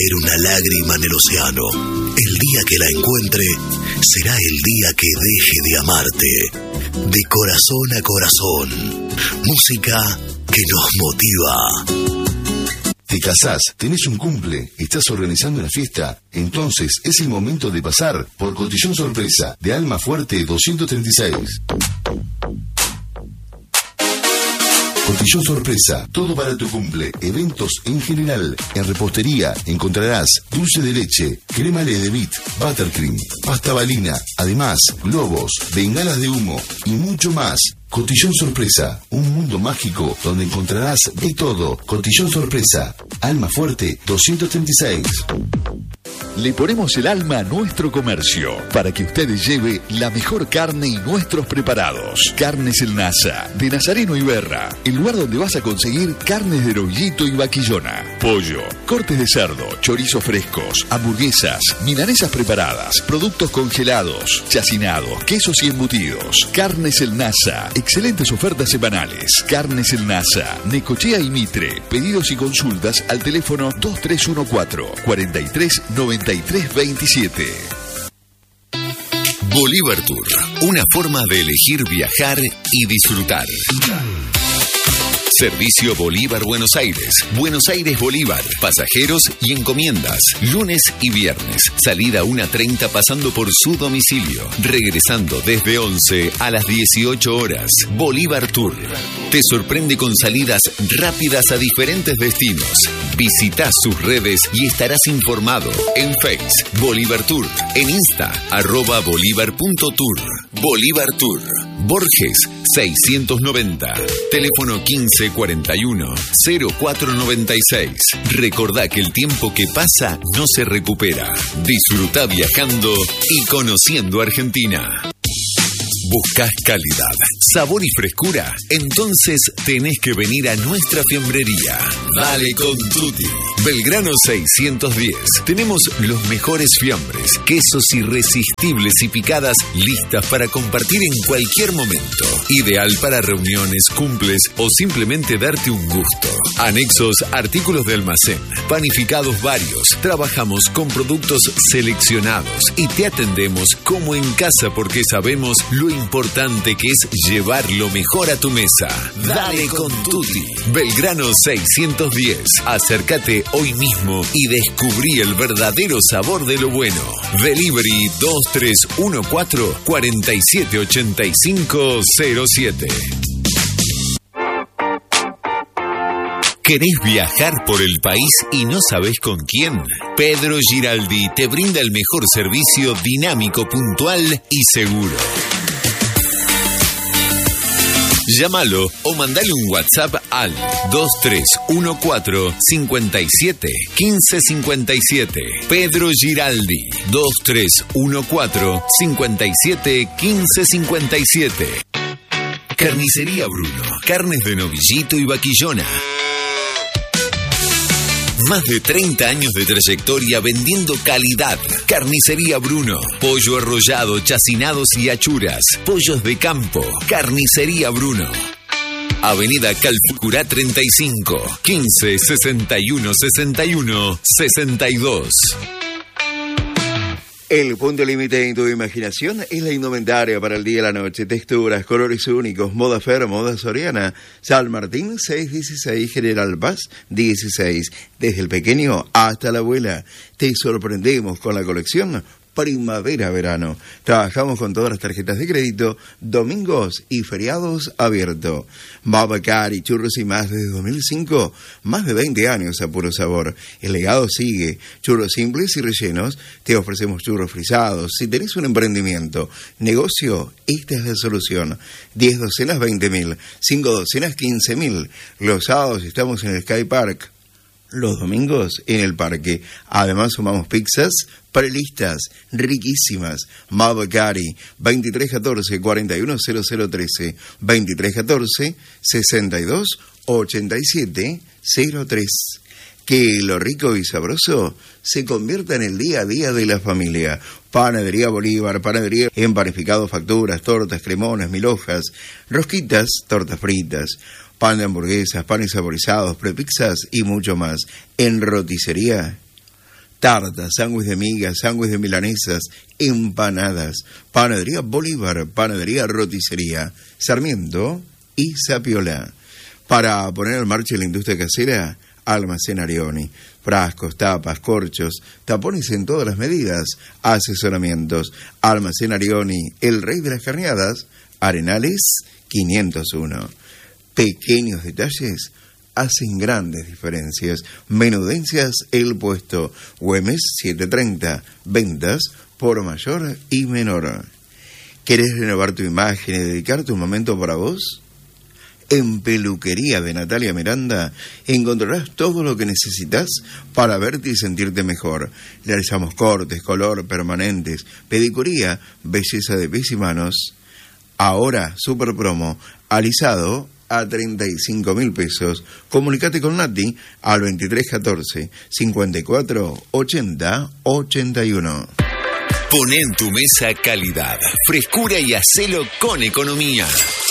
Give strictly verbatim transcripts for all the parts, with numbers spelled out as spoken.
caer una lágrima en el océano. El día que la encuentre será el día que deje de amarte. De corazón a corazón. Música que nos motiva. Te casás, tenés un cumple, estás organizando una fiesta, entonces es el momento de pasar por Cotillón Sorpresa de Almafuerte doscientos treinta y seis. Cotillón Sorpresa, todo para tu cumple, eventos en general. En repostería encontrarás dulce de leche, crema de bit, buttercream, pasta balina, además globos, bengalas de humo y mucho más. Cotillón Sorpresa, un mundo mágico donde encontrarás de todo. Cotillón Sorpresa, Almafuerte doscientos treinta y seis. Le ponemos el alma a nuestro comercio para que usted lleve la mejor carne y nuestros preparados. Carnes El Nasa, de Nazareno y Berra, el lugar donde vas a conseguir carnes de novillito y vaquillona, pollo, cortes de cerdo, chorizos frescos, hamburguesas, milanesas preparadas, productos congelados, chacinados, quesos y embutidos. Carnes El Nasa, excelentes ofertas semanales. Carnes El Nasa, Necochea y Mitre. Pedidos y consultas al teléfono dos tres uno cuatro, cuatro tres noventa y tres veintisiete. Bolívar Tour, una forma de elegir viajar y disfrutar. Servicio Bolívar Buenos Aires, Buenos Aires Bolívar, pasajeros y encomiendas, lunes y viernes, salida una treinta pasando por su domicilio, regresando desde once a las dieciocho horas. Bolívar Tour te sorprende con salidas rápidas a diferentes destinos. Visita sus redes y estarás informado en Face, Bolívar Tour, en Insta, arroba bolívar punto tour. Bolívar Tour, Borges seiscientos noventa, teléfono quince cuarenta y uno, cero cuatro noventa y seis. Recordá que el tiempo que pasa no se recupera. Disfruta viajando y conociendo Argentina. ¿Buscás calidad, sabor y frescura? Entonces tenés que venir a nuestra fiambrería. Dale con Tutti. Belgrano seiscientos diez. Tenemos los mejores fiambres, quesos irresistibles y picadas listas para compartir en cualquier momento. Ideal para reuniones, cumples o simplemente darte un gusto. Anexos, artículos de almacén, panificados varios. Trabajamos con productos seleccionados y te atendemos como en casa porque sabemos lo importante que es llevar lo mejor a tu mesa. Dale con Tutti. Belgrano seiscientos diez. Acércate hoy mismo y descubrí el verdadero sabor de lo bueno. Delivery dos tres uno cuatro, cuatro siete ocho cinco cero siete. ¿Querés viajar por el país y no sabés con quién? Pedro Giraldi te brinda el mejor servicio, dinámico, puntual y seguro. Llámalo o mandale un WhatsApp al dos tres uno cuatro, cinco siete, uno cinco cinco siete. Pedro Giraldi, dos tres uno cuatro, cinco siete, uno cinco cinco siete. Carnicería Bruno, carnes de novillito y vaquillona. Más de treinta años de trayectoria vendiendo calidad. Carnicería Bruno. Pollo arrollado, chacinados y achuras. Pollos de campo. Carnicería Bruno. Avenida Calfucurá treinta y cinco, quince, sesenta y uno, sesenta y uno, sesenta y dos. El punto límite en tu imaginación es la indumentaria para el día y la noche. Texturas, colores únicos, moda Fer, moda Soriana. San Martín seiscientos dieciséis, General Paz dieciséis. Desde el pequeño hasta la abuela. Te sorprendemos con la colección primavera-verano. Trabajamos con todas las tarjetas de crédito, domingos y feriados abiertos. Babacar, churros y más desde dos mil cinco, más de veinte años a puro sabor. El legado sigue. Churros simples y rellenos. Te ofrecemos churros frisados. Si tenés un emprendimiento, negocio, esta es la solución. diez docenas, veinte mil. cinco docenas, quince mil. Los sábados estamos en el Sky Park. Los domingos en el parque. Además sumamos pizzas prelistas, riquísimas. Mavacari, veintitrés catorce, cuarenta y uno cero cero trece, veintitrés catorce, sesenta y dos, ochenta y siete cero tres. Que lo rico y sabroso se convierta en el día a día de la familia. Panadería Bolívar, panadería en panificado, facturas, tortas, cremonas, mil hojas, rosquitas, tortas fritas, pan de hamburguesas, panes saborizados, prepizzas y mucho más. En roticería Tartas, sándwich de migas, sándwich de milanesas, empanadas. Panadería Bolívar, panadería roticería, Sarmiento y Zapiola. Para poner en marcha la industria casera, Almacén Arioni. Frascos, tapas, corchos, tapones en todas las medidas, asesoramientos. Almacén Arioni, el rey de las carneadas, Arenales quinientos uno. Pequeños detalles hacen grandes diferencias. Menudencias El Puesto, Güemes setecientos treinta. Ventas por mayor y menor. ¿Querés renovar tu imagen y dedicarte un momento para vos? En Peluquería de Natalia Miranda encontrarás todo lo que necesitas para verte y sentirte mejor. Realizamos cortes, color, permanentes, pedicuría, belleza de pies y manos. Ahora, super promo, alisado a treinta y cinco mil pesos. Comunicate con Nati al veintitrés catorce, cincuenta y cuatro, ochenta, ochenta y uno. Poné en tu mesa calidad, frescura y hacelo con economía.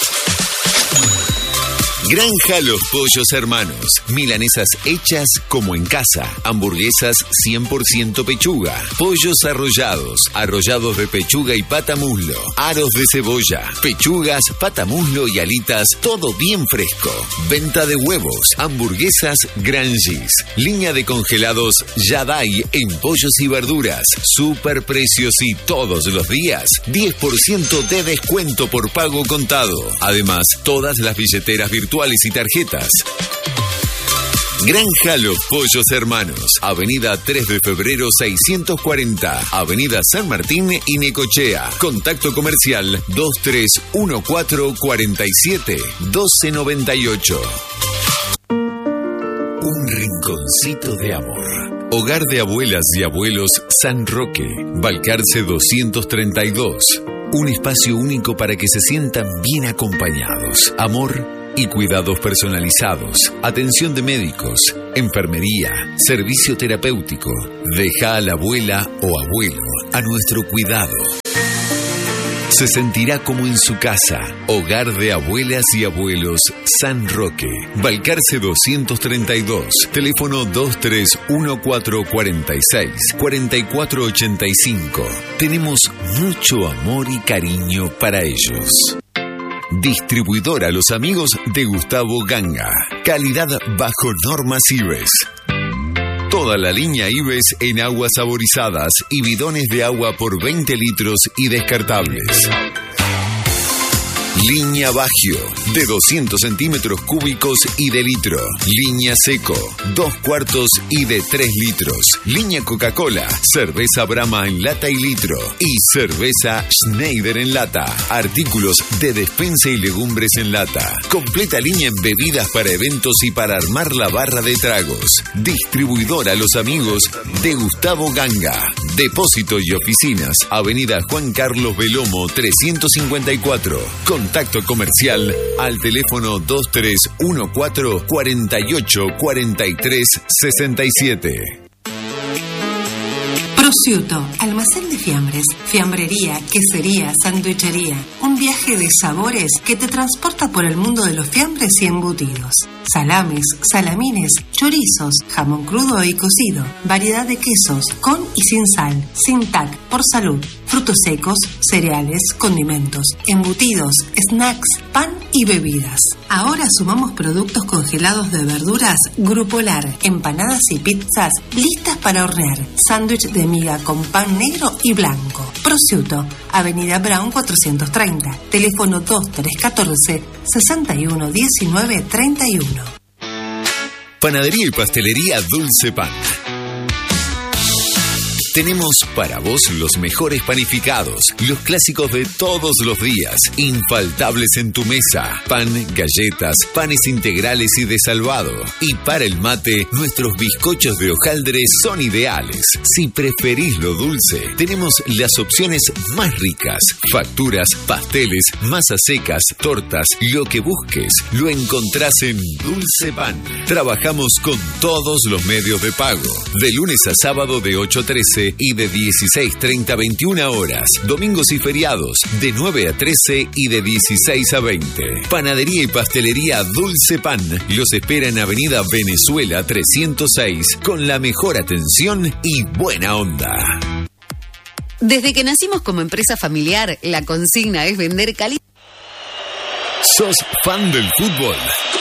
Granja Los Pollos Hermanos. Milanesas hechas como en casa. Hamburguesas cien por ciento pechuga. Pollos arrollados. Arrollados de pechuga y pata muslo. Aros de cebolla. Pechugas, pata muslo y alitas. Todo bien fresco. Venta de huevos. Hamburguesas Grangees. Línea de congelados Yadai en pollos y verduras. Super precios y todos los días. diez por ciento de descuento por pago contado. Además, todas las billeteras virtuales y tarjetas. Granja Los Pollos Hermanos, Avenida tres de febrero seiscientos cuarenta, Avenida San Martín y Necochea. Contacto comercial dos tres uno cuatro, cuatro siete, uno dos nueve ocho. Un rinconcito de amor. Hogar de Abuelas y Abuelos San Roque, Balcarce doscientos treinta y dos. Un espacio único para que se sientan bien acompañados. Amor y cuidados personalizados, atención de médicos, enfermería, servicio terapéutico. Deja a la abuela o abuelo a nuestro cuidado. Se sentirá como en su casa. Hogar de Abuelas y Abuelos San Roque, Balcarce doscientos treinta y dos. Teléfono dos tres uno cuatro, cuatro seis, cuatro cuatro ocho cinco. Tenemos mucho amor y cariño para ellos. Distribuidora Los Amigos de Gustavo Ganga. Calidad bajo normas Ives. Toda la línea Ives en aguas saborizadas y bidones de agua por veinte litros y descartables. Línea Bagio, de doscientos centímetros cúbicos y de litro. Línea Seco, dos cuartos y de tres litros. Línea Coca-Cola, cerveza Brahma en lata y litro. Y cerveza Schneider en lata. Artículos de despensa y legumbres en lata. Completa línea en bebidas para eventos y para armar la barra de tragos. Distribuidora Los Amigos de Gustavo Ganga. Depósito y oficinas, Avenida Juan Carlos Belomo trescientos cincuenta y cuatro. Contacto comercial al teléfono dos tres uno cuatro, cuatro ocho, cuatro tres seis siete. Prosciutto, almacén de fiambres, fiambrería, quesería, sanduichería. Un viaje de sabores que te transporta por el mundo de los fiambres y embutidos. Salames, salamines, chorizos, jamón crudo y cocido, variedad de quesos, con y sin sal, sin tac, por salud, frutos secos, cereales, condimentos, embutidos, snacks, pan y bebidas. Ahora sumamos productos congelados de verduras Grupolar, empanadas y pizzas listas para hornear, sándwich de miga con pan negro y blanco. Prosciutto, Avenida Brown cuatrocientos treinta, teléfono dos tres uno cuatro, seis uno uno nueve, tres uno. Panadería y pastelería Dulce Pan. Tenemos para vos los mejores panificados, los clásicos de todos los días, infaltables en tu mesa. Pan, galletas, panes integrales y de salvado. Y para el mate, nuestros bizcochos de hojaldre son ideales. Si preferís lo dulce, tenemos las opciones más ricas. Facturas, pasteles, masas secas, tortas, lo que busques, lo encontrás en Dulce Pan. Trabajamos con todos los medios de pago, de lunes a sábado de ocho a trece trece y de dieciséis treinta a veintiuna horas. Domingos y feriados de nueve a trece y de dieciséis a veinte. Panadería y pastelería Dulce Pan los espera en Avenida Venezuela trescientos seis con la mejor atención y buena onda. Desde que nacimos como empresa familiar, la consigna es vender calidad. ¿Sos fan del fútbol?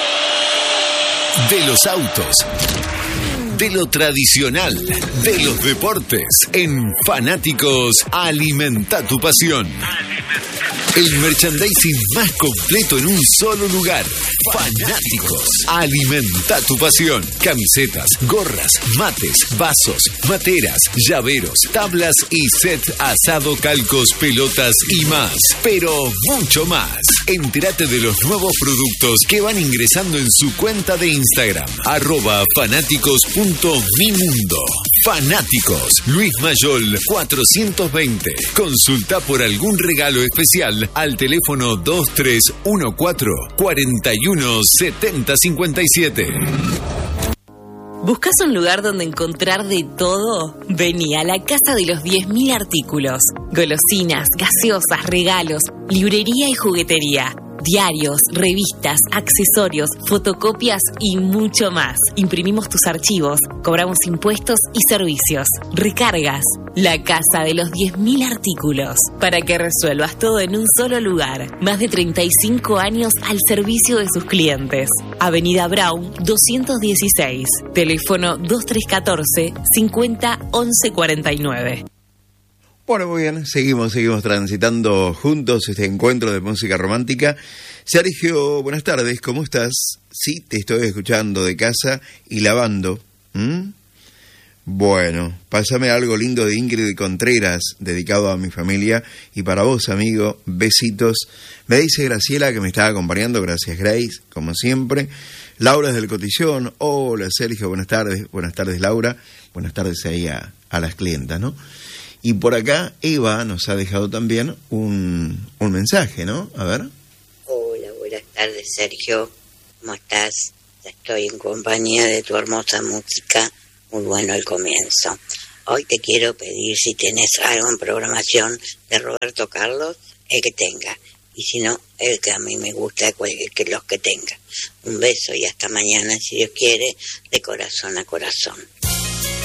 De los autos, de lo tradicional, de los deportes. En Fanáticos, alimenta tu pasión. El merchandising más completo en un solo lugar. Fanáticos, alimenta tu pasión. Camisetas, gorras, mates, vasos, materas, llaveros, tablas y set asado, calcos, pelotas y más. Pero mucho más. Entérate de los nuevos productos que van ingresando en su cuenta de Instagram. Arroba fanáticos punto mi mundo. Fanáticos, Luis Mayol cuatrocientos veinte. Consulta por algún regalo especial al teléfono dos tres uno cuatro, cuatro uno siete cero cinco siete. ¿Buscas un lugar donde encontrar de todo? Vení a la Casa de los diez mil artículos. Golosinas, gaseosas, regalos, librería y juguetería. Diarios, revistas, accesorios, fotocopias y mucho más. Imprimimos tus archivos, cobramos impuestos y servicios. Recargas. La Casa de los diez mil artículos. Para que resuelvas todo en un solo lugar. Más de treinta y cinco años al servicio de sus clientes. Avenida Brown doscientos dieciséis. Teléfono dos tres uno cuatro, cincuenta, once cuarenta y nueve. Bueno, muy bien, seguimos, seguimos transitando juntos este encuentro de música romántica. Sergio, buenas tardes, ¿cómo estás? Sí, te estoy escuchando de casa y lavando. ¿Mm? Bueno, pásame algo lindo de Ingrid Contreras, dedicado a mi familia y para vos, amigo, besitos. Me dice Graciela que me está acompañando, gracias Grace, como siempre. Laura desde el Cotillón, hola Sergio, buenas tardes, buenas tardes Laura, buenas tardes ahí a, a las clientas, ¿no? Y por acá Eva nos ha dejado también un, un mensaje, ¿no? A ver. Hola, buenas tardes Sergio, ¿cómo estás? Estoy en compañía de tu hermosa música, muy bueno el comienzo. Hoy te quiero pedir si tenés algo en programación de Roberto Carlos, el que tenga. Y si no, el que a mí me gusta, que los que tenga. Un beso y hasta mañana, si Dios quiere, de corazón a corazón.